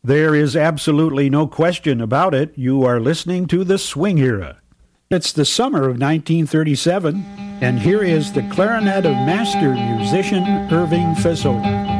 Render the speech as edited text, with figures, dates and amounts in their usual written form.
There is absolutely no question about it. You are listening to the Swing Era. It's the summer of 1937, and here is the clarinet of master musician Irving Fezzola.